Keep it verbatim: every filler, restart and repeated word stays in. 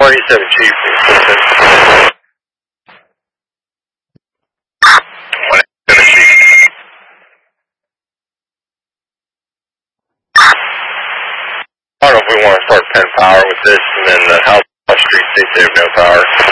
one eighty-seven Chief. one eighty-seven Chief. I don't know if we want to start pen power with this, and then the House Street, they have no power.